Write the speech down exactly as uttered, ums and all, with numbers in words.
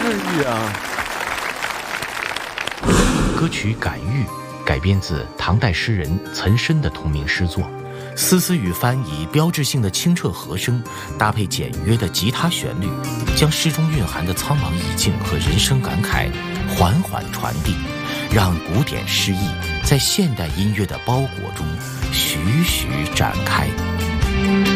哎呀， 歌曲《感遇》改编自唐代诗人岑参的同名诗作，丝丝雨帆以标志性的清澈和声搭配简约的吉他旋律，将诗中蕴含的苍茫意境和人生感慨缓缓传递，让古典诗意在现代音乐的包裹中徐徐展开。